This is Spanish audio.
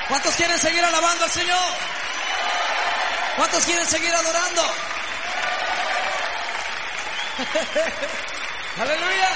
¿Cuántos quieren seguir alabando al Señor? ¿Cuántos quieren seguir adorando? ¡Aleluya!